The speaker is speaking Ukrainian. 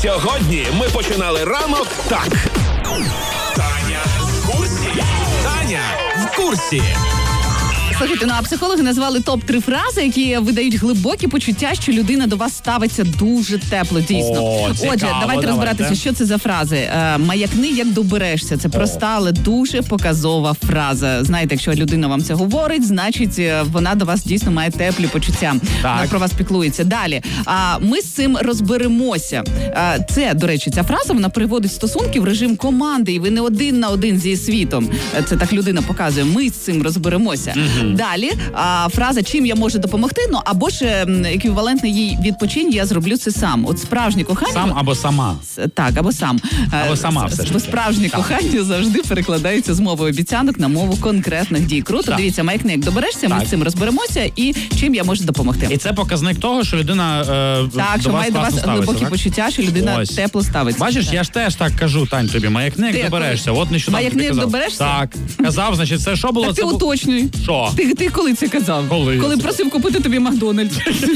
Сьогодні ми починали ранок так. Таня в курсі. Таня в курсі. Слухайте, а психологи назвали топ-3 фрази, які видають глибокі почуття, що людина до вас ставиться дуже тепло, дійсно. Отже, давайте розбиратися, що це за фрази. Маякни, як доберешся. Це проста, але дуже показова фраза. Знаєте, якщо людина вам це говорить, значить вона до вас дійсно має теплі почуття. Вона про вас піклується. Далі. Ми з цим розберемося. Це, до речі, ця фраза, вона приводить стосунки в режим команди, і ви не один на один зі світом. Це так людина показує. Ми з цим розберемося. Далі, фраза «чим я можу допомогти», або ж еквівалентно їй «відпочинь, я зроблю це сам». От справжнє кохання... Сам або сама. Так, або сам. Або сама все ж таки. Справжнє кохання завжди перекладається з мови обіцянок на мову конкретних дій. Круто, дивіться, маякни, як доберешся, ми з цим розберемося і чим я можу допомогти. І це показник того, що людина що має до вас глибокі почуття, що людина тепло ставиться. Бачиш, я ж теж так кажу, Тань, тобі, маякни, як доберешся. От нещодавно маякни, як доберешся? Так. Казав, значить, це що було? Так ти уточнюй. Що? Ти коли це казав? Коли просив купити тобі Макдональдс.